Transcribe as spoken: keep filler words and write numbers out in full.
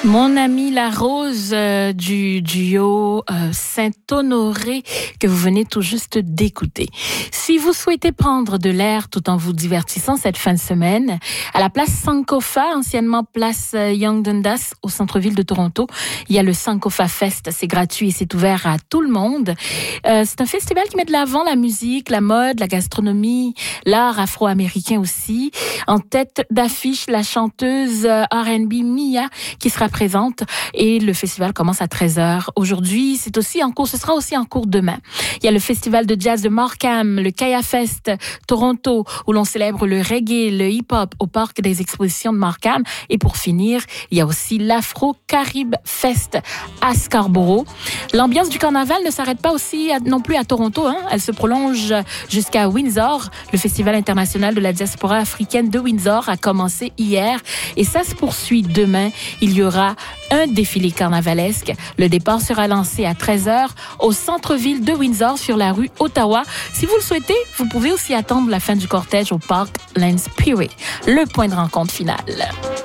Mon ami La Rose euh, du duo euh, Saint-Honoré que vous venez tout juste d'écouter. Si vous souhaitez prendre de l'air tout en vous divertissant cette fin de semaine, à la place Sankofa, anciennement place Yonge Dundas au centre-ville de Toronto, il y a le Sankofa Fest. C'est gratuit et c'est ouvert à tout le monde. Euh, c'est un festival qui met de l'avant la musique, la mode, la gastronomie, l'art afro-américain aussi. En tête d'affiche, la chanteuse R and B Mia qui sera présente et le festival commence à treize heures. Aujourd'hui, c'est aussi en cours, ce sera aussi en cours demain. Il y a le festival de jazz de Markham, le Kaya Fest Toronto, où l'on célèbre le reggae, le hip-hop au parc des expositions de Markham. Et pour finir, il y a aussi l'Afro-Carib Fest à Scarborough. L'ambiance du carnaval ne s'arrête pas aussi à, non plus à Toronto, hein. Elle se prolonge jusqu'à Windsor. Le festival international de la diaspora africaine de Windsor a commencé hier et ça se poursuit demain. Il y aura un défilé carnavalesque. Le départ sera lancé à treize heures au centre-ville de Windsor sur la rue Ottawa. Si vous le souhaitez, vous pouvez aussi attendre la fin du cortège au parc Landspury, le point de rencontre final.